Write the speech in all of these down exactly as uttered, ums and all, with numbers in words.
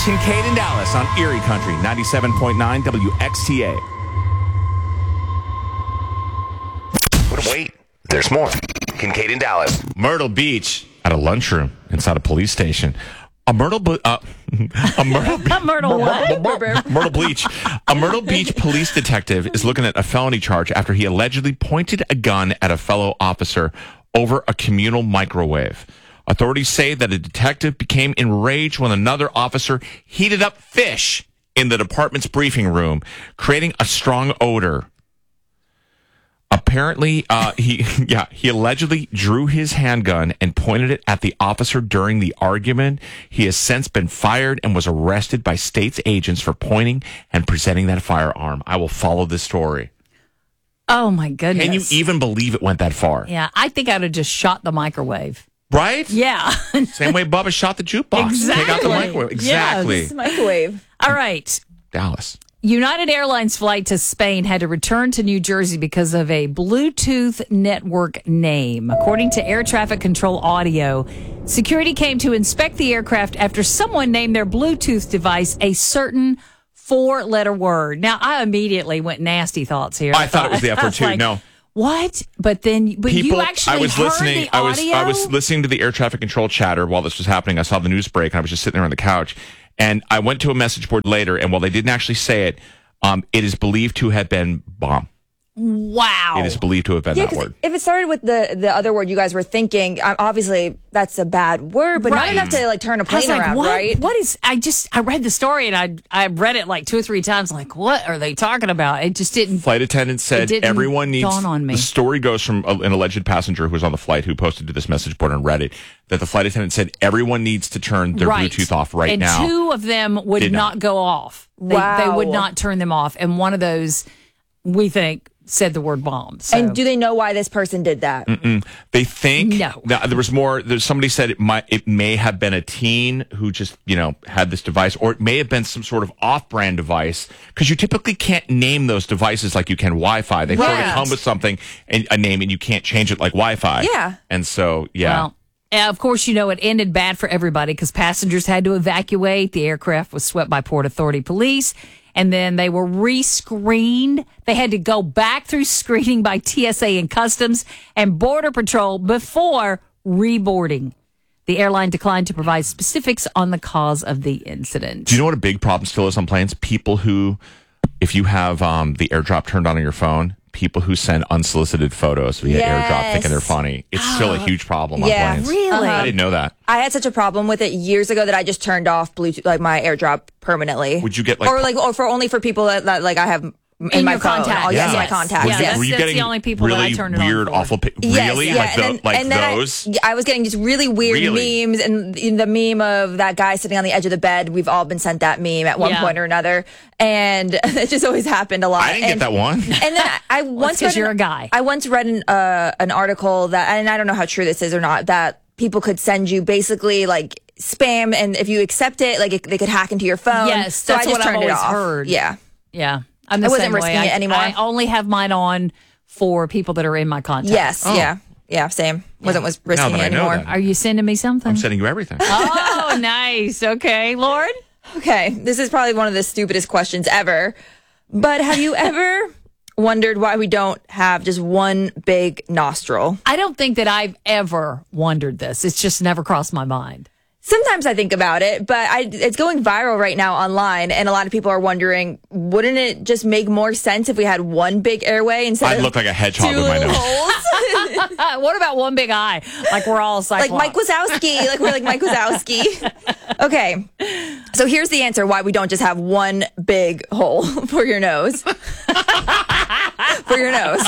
Kincaid and Dallas on Erie Country, ninety-seven point nine W X T A. But wait, there's more. Kincaid and Dallas. Myrtle Beach at a lunchroom inside a police station. A Myrtle, uh, a Myrtle, A Myrtle what? Myrtle Beach. A Myrtle Beach police detective is looking at a felony charge after he allegedly pointed a gun at a fellow officer over a communal microwave. Authorities say that a detective became enraged when another officer heated up fish in the department's briefing room, creating a strong odor. Apparently, uh, he yeah he allegedly drew his handgun and pointed it at the officer during the argument. He has since been fired and was arrested by state's agents for pointing and presenting that firearm. I will follow this story. Oh, my goodness. Can you even believe it went that far? Yeah, I think I would have just shot the microwave. Right? Yeah. Same way Bubba shot the jukebox. Exactly. Take out the microwave. Exactly. Yes. Microwave. All right. Dallas. United Airlines flight to Spain had to return to New Jersey because of a Bluetooth network name. According to air traffic control audio, security came to inspect the aircraft after someone named their Bluetooth device a certain four-letter word. Now, I immediately went nasty thoughts here. I thought it was the F word too. Like, no. What? But then, but People, you actually I was heard listening. the I was audio? I was listening to the air traffic control chatter while this was happening. I saw the news break, and I was just sitting there on the couch. And I went to a message board later, and while they didn't actually say it, um, it is believed to have been bomb. Wow. It is believed to have been Yeah, that 'cause word. if it started with the the other word you guys were thinking, um, obviously that's a bad word, but Right. not enough to like turn a I was plane like, around, what? right? What is? I just I read the story and I I read it like two or three times. Like, what are they talking about? It just didn't. Flight attendant said didn't everyone needs. dawn on me. The story goes from a, an alleged passenger who was on the flight who posted to this message board on Reddit that the flight attendant said everyone needs to turn their Right. Bluetooth off right and now. And two of them would Did not not. go off. They, Wow. they would not turn them off. And one of those, we think, said the word bomb. So. And do they know why this person did that? Mm-mm. They think No. that there was more. There's somebody said it might. It may have been a teen who just you know had this device, or it may have been some sort of off-brand device because you typically can't name those devices like you can Wi-Fi. They sort of Right. come with something and a name, and you can't change it like Wi-Fi. Yeah. And so yeah. Well, and of course, you know, it ended bad for everybody because passengers had to evacuate. The aircraft was swept by Port Authority police. And then they were re-screened. They had to go back through screening by T S A and Customs and Border Patrol before reboarding. The airline declined to provide specifics on the cause of the incident. Do you know what a big problem still is on planes? People who, if you have um, the AirDrop turned on on your phone, people who send unsolicited photos via Yes. AirDrop thinking they're funny. It's still a huge problem on Yeah. planes. Really? I didn't know that. I had such a problem with it years ago that I just turned off Bluetooth, like my AirDrop permanently. Would you get like or like, or for only for people that, that like I have in, In my your phone. contacts. Oh, yes, Yes. my contacts. Yeah, yes. that's- were you that's the getting only people that I really turn it on weird, for. awful? Pi- Yes, really, yeah, like, and the, then, like and then those? I, I was getting just really weird Really? memes, and in the meme of that guy sitting on the edge of the bed. We've all been sent that meme at one Yeah. point or another, and it just always happened a lot. I didn't and, get that one. And then I, I once 'cause read you're an- a guy. I once read an uh, an article that, and I don't know how true this is or not, that people could send you basically like spam, and if you accept it, like it, they could hack into your phone. Yes, so that's I just what I've turned it always off. heard. Yeah. Yeah. I'm the I wasn't same risking way. it I, anymore. I only have mine on for people that are in my contacts. Yes. Oh. Yeah. Yeah. Same. Wasn't was risking that it I know anymore. that. Are you sending me something? I'm sending you everything. Oh, nice. Okay, Lauren? Okay, this is probably one of the stupidest questions ever. But have you ever wondered why we don't have just one big nostril? I don't think that I've ever wondered this. It's just never crossed my mind. Sometimes I think about it, but I, it's going viral right now online, and a lot of people are wondering, wouldn't it just make more sense if we had one big airway instead I'd of look like a hedgehog two with my little nose. holes? Uh, what about one big eye? Like we're all Like Cyclops. Mike Wazowski, like we're like Mike Wazowski. Okay, so here's the answer why we don't just have one big hole for your nose. For your nose.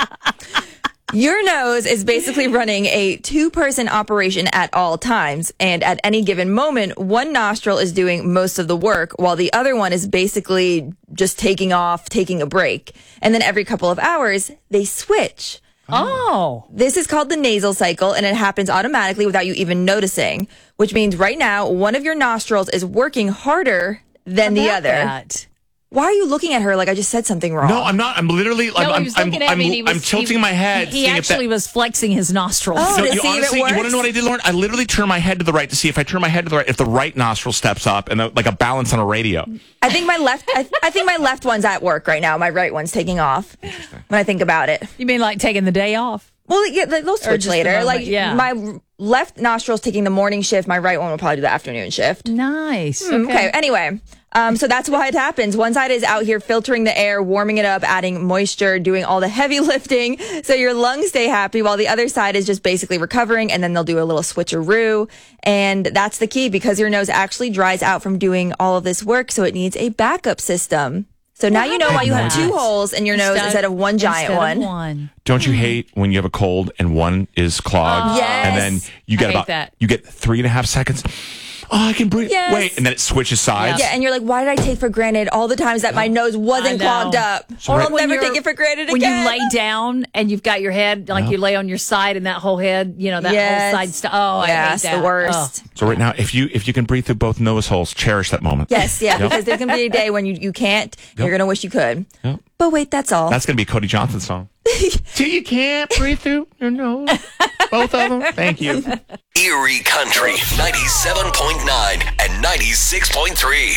Your nose is basically running a two-person operation at all times, and at any given moment, one nostril is doing most of the work, while the other one is basically just taking off, taking a break. And then every couple of hours, they switch. Oh. This is called the nasal cycle, and it happens automatically without you even noticing, which means right now, one of your nostrils is working harder than the About other. that. Why are you looking at her like I just said something wrong? No, I'm not. I'm literally. No, I'm, he was I'm, looking at I'm, me and he I'm, was- I'm tilting he- my head. He seeing actually if that, was flexing his nostrils. Oh, No, to you see if it honestly, you want to works? know what I did, Lauren? I literally turn my head to the right to see if I turn my head to the right, if the right nostril steps up, and the, like a balance on a radio. I think my left. I, I think my left one's at work right now. My right one's taking off. When I think about it. You mean like taking the day off? Well, yeah, they'll switch just the later. moment, Like yeah. my left nostril's taking the morning shift. My right one will probably do the afternoon shift. Nice. Okay. Anyway, um, so that's why it happens. One side is out here filtering the air, warming it up, adding moisture, doing all the heavy lifting, so your lungs stay happy. While the other side is just basically recovering, and then they'll do a little switcheroo, and that's the key because your nose actually dries out from doing all of this work, so it needs a backup system. So now you know why you have two holes in your nose instead of one giant instead of one. one. Don't you hate when you have a cold and one is clogged? Oh, yes. And then you get I hate about that. you get three and a half seconds. Oh, I can breathe. Yes. Wait, and then it switches sides. Yeah, and you're like, why did I take for granted all the times that my nose wasn't I know. clogged up? So Or right- I'll never you're- take it for granted when again. you lay down and you've got your head, like you lay on your side and that whole head, you know, that Yes. whole side stuff. Oh, yeah, I hate it's that. the worst. So right now, if you if you can breathe through both nose holes, cherish that moment. Yes, yeah, Yep. because there's going to be a day when you, you can't. You're going to wish you could. Yep. But wait, that's all. That's gonna be a Cody Johnson song. Till you can't breathe through your nose. Both of them. Thank you. Erie Country ninety-seven point nine and ninety-six point three.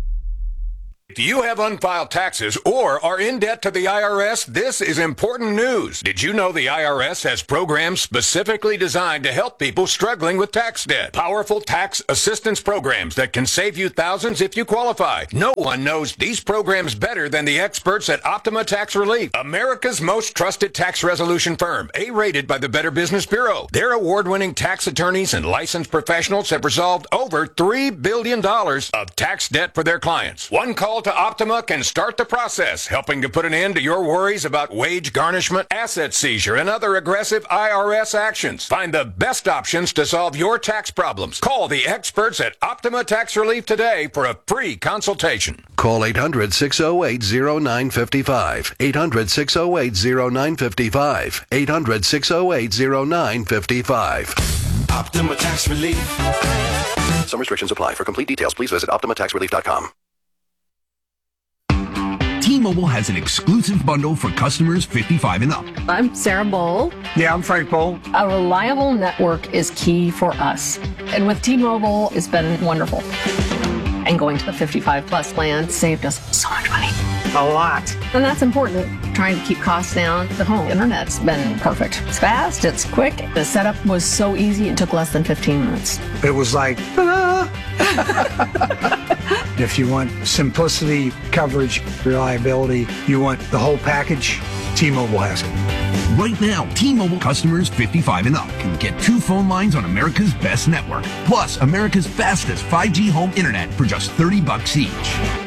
Do you have unfiled taxes or are in debt to the I R S? This is important news. Did you know the I R S has programs specifically designed to help people struggling with tax debt? Powerful tax assistance programs that can save you thousands if you qualify. No one knows these programs better than the experts at Optima Tax Relief, America's most trusted tax resolution firm, A-rated by the Better Business Bureau. Their award-winning tax attorneys and licensed professionals have resolved over three billion dollars of tax debt for their clients. One call to Optima can start the process, helping to put an end to your worries about wage garnishment, asset seizure, and other aggressive I R S actions. Find the best options to solve your tax problems. Call the experts at Optima Tax Relief today for a free consultation. Call eight hundred, six oh eight, oh nine five five. eight hundred, six oh eight, oh nine five five. eight hundred, six oh eight, oh nine five five. Optima Tax Relief. Some restrictions apply. For complete details, please visit optima tax relief dot com. T-Mobile has an exclusive bundle for customers fifty-five and up. I'm Sarah Bowl. Yeah, I'm Frank Bowl. A reliable network is key for us. And with T-Mobile, it's been wonderful. And going to the fifty-five plus plan saved us so much money. A lot. And that's important. Trying to keep costs down. The home internet's been perfect. It's fast, it's quick. The setup was so easy, it took less than fifteen minutes. It was like, ah. If you want simplicity, coverage, reliability, you want the whole package, T-Mobile has it. Right now, T-Mobile customers fifty-five and up can get two phone lines on America's best network, plus America's fastest five G home internet for just thirty bucks each.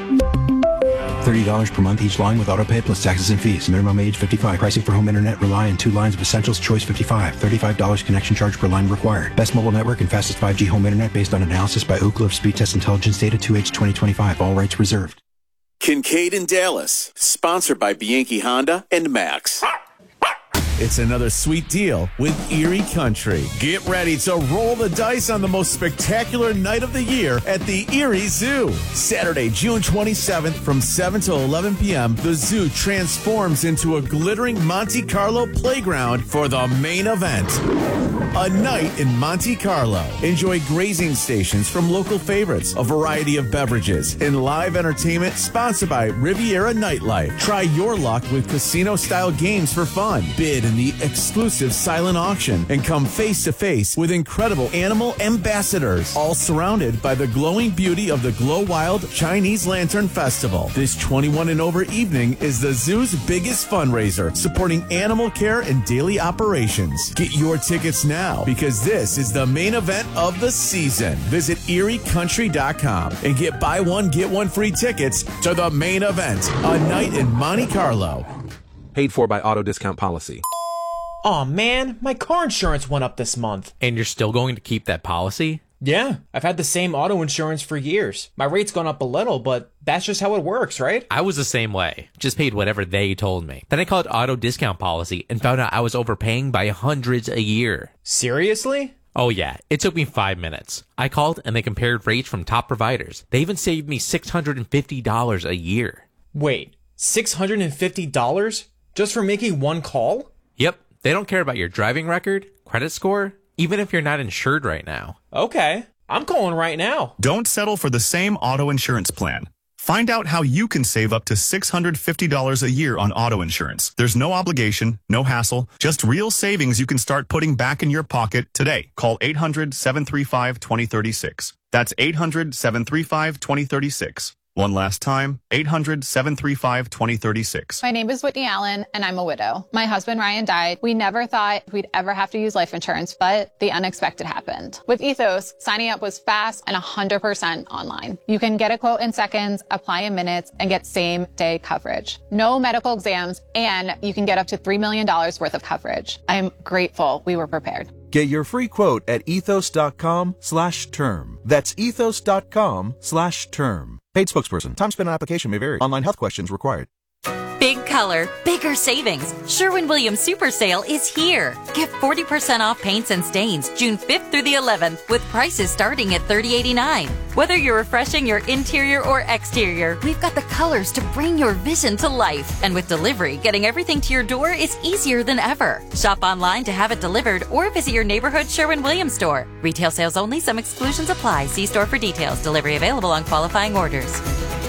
thirty dollars per month each line with autopay plus taxes and fees. Minimum age fifty-five. Pricing for home internet rely on two lines of Essentials Choice fifty-five. thirty-five dollars connection charge per line required. Best mobile network and fastest five G home internet based on analysis by Ookla of Speed Test Intelligence Data two H twenty twenty-five. All rights reserved. Kincaid and Dallas, sponsored by Bianchi Honda and Max. It's another sweet deal with Erie Country. Get ready to roll the dice on the most spectacular night of the year at the Erie Zoo. Saturday, June twenty-seventh from seven to eleven p.m., the zoo transforms into a glittering Monte Carlo playground for the main event. A night in Monte Carlo. Enjoy grazing stations from local favorites, a variety of beverages, and live entertainment sponsored by Riviera Nightlife. Try your luck with casino-style games for fun. Bid in the exclusive silent auction and come face to face with incredible animal ambassadors, all surrounded by the glowing beauty of the Glow Wild Chinese Lantern Festival. This twenty-one and over evening is the zoo's biggest fundraiser, supporting animal care and daily operations. Get your tickets now because this is the main event of the season. Visit erie country dot com and get buy one get one free tickets to the main event, a night in Monte Carlo. Paid for by Auto Discount Policy. Aw, man, my car insurance went up this month. And you're still going to keep that policy? Yeah, I've had the same auto insurance for years. My rate's gone up a little, but that's just how it works, right? I was the same way. Just paid whatever they told me. Then I called Auto Discount Policy and found out I was overpaying by hundreds a year. Seriously? Oh yeah, it took me five minutes. I called and they compared rates from top providers. They even saved me six hundred fifty dollars a year. Wait, six hundred fifty dollars just for making one call? Yep. They don't care about your driving record, credit score, even if you're not insured right now. Okay. I'm calling right now. Don't settle for the same auto insurance plan. Find out how you can save up to six hundred fifty dollars a year on auto insurance. There's no obligation, no hassle, just real savings you can start putting back in your pocket today. Call eight hundred, seven three five, two zero three six. That's eight hundred, seven three five, two zero three six. One last time, eight hundred, seven three five, two zero three six. My name is Whitney Allen, and I'm a widow. My husband, Ryan, died. We never thought we'd ever have to use life insurance, but the unexpected happened. With Ethos, signing up was fast and one hundred percent online. You can get a quote in seconds, apply in minutes, and get same-day coverage. No medical exams, and you can get up to three million dollars worth of coverage. I'm grateful we were prepared. Get your free quote at ethos.com slash term. That's ethos.com slash term. Paid spokesperson. Time spent on application may vary. Online health questions required. Big color, bigger savings. Sherwin-Williams Super Sale is here. Get forty percent off paints and stains June fifth through the eleventh with prices starting at thirty eighty-nine. Whether you're refreshing your interior or exterior, we've got the colors to bring your vision to life. And with delivery, getting everything to your door is easier than ever. Shop online to have it delivered or visit your neighborhood Sherwin-Williams store. Retail sales only. Some exclusions apply. See store for details. Delivery available on qualifying orders.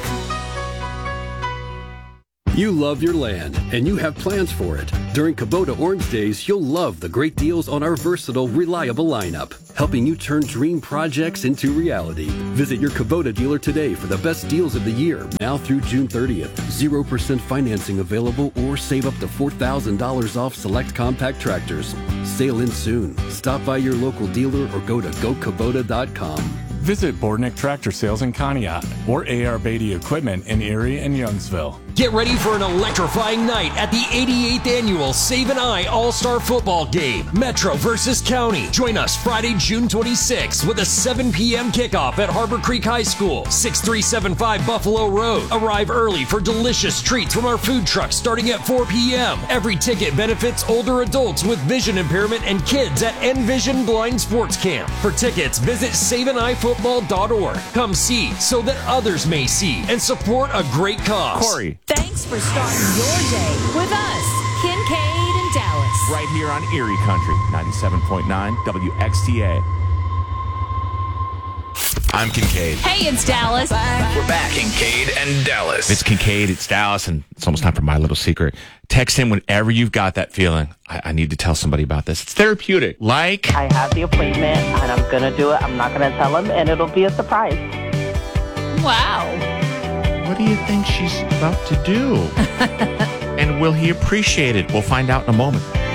You love your land, and you have plans for it. During Kubota Orange Days, you'll love the great deals on our versatile, reliable lineup, helping you turn dream projects into reality. Visit your Kubota dealer today for the best deals of the year, now through June thirtieth. zero percent financing available or save up to four thousand dollars off select compact tractors. Sail in soon. Stop by your local dealer or go to go kubota dot com. Visit Bordnick Tractor Sales in Conneaut or A R Beatty Equipment in Erie and Youngsville. Get ready for an electrifying night at the eighty-eighth Annual Save an Eye All-Star Football Game, Metro versus County. Join us Friday, June twenty-sixth with a seven p.m. kickoff at Harbor Creek High School, sixty-three seventy-five Buffalo Road. Arrive early for delicious treats from our food truck starting at four p.m. Every ticket benefits older adults with vision impairment and kids at Envision Blind Sports Camp. For tickets, visit save an eye football dot org. Come see so that others may see and support a great cause. Corey. Thanks for starting your day with us, Kincaid and Dallas. Right here on Erie Country, ninety-seven point nine W X T A. I'm Kincaid. Hey, it's Dallas. We're back, Kincaid and Dallas. It's Kincaid, it's Dallas, and it's almost time for my little secret. Text him whenever you've got that feeling. I, I need to tell somebody about this. It's therapeutic. Like, I have the appointment, and I'm going to do it. I'm not going to tell him, and it'll be a surprise. Wow. What do you think she's about to do? And will he appreciate it? We'll find out in a moment.